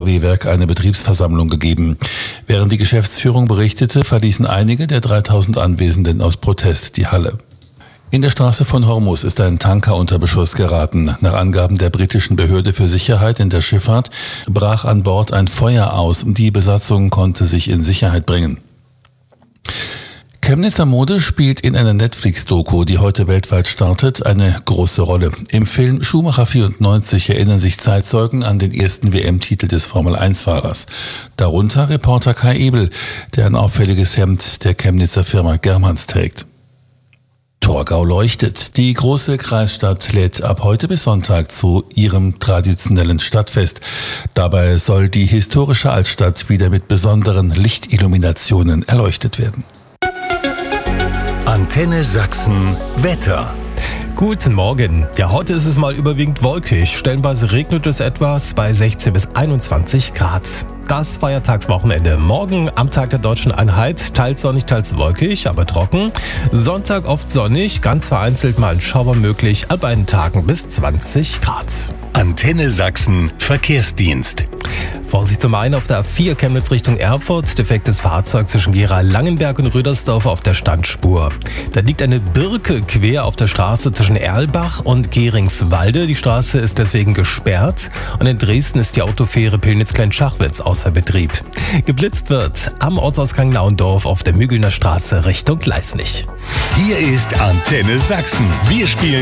VW-Werk eine Betriebsversammlung gegeben. Während die Geschäftsführung berichtete, verließen einige der 3000 Anwesenden aus Protest die Halle. In der Straße von Hormuz ist ein Tanker unter Beschuss geraten. Nach Angaben der britischen Behörde für Sicherheit in der Schifffahrt brach an Bord ein Feuer aus. Die Besatzung konnte sich in Sicherheit bringen. Chemnitzer Mode spielt in einer Netflix-Doku, die heute weltweit startet, eine große Rolle. Im Film Schumacher 94 erinnern sich Zeitzeugen an den ersten WM-Titel des Formel-1-Fahrers. Darunter Reporter Kai Ebel, der ein auffälliges Hemd der Chemnitzer Firma Germans trägt. Torgau leuchtet. Die große Kreisstadt lädt ab heute bis Sonntag zu ihrem traditionellen Stadtfest. Dabei soll die historische Altstadt wieder mit besonderen Lichtilluminationen erleuchtet werden. Antenne Sachsen Wetter. Guten Morgen. Ja, heute ist es mal überwiegend wolkig. Stellenweise regnet es etwas bei 16 bis 21 Grad. Das Feiertagswochenende. Morgen am Tag der Deutschen Einheit. Teils sonnig, teils wolkig, aber trocken. Sonntag oft sonnig, ganz vereinzelt mal ein Schauer möglich. An beiden Tagen bis 20 Grad. Antenne Sachsen Verkehrsdienst. Vorsicht zum einen auf der A4 Chemnitz Richtung Erfurt. Defektes Fahrzeug zwischen Gera-Langenberg und Rödersdorf auf der Standspur. Da liegt eine Birke quer auf der Straße zwischen Erlbach und Geringswalde. Die Straße ist deswegen gesperrt. Und in Dresden ist die Autofähre Pillnitz-Klein-Schachwitz außer Betrieb. Geblitzt wird am Ortsausgang Naundorf auf der Mügelner Straße Richtung Gleisnig. Hier ist Antenne Sachsen. Wir spielen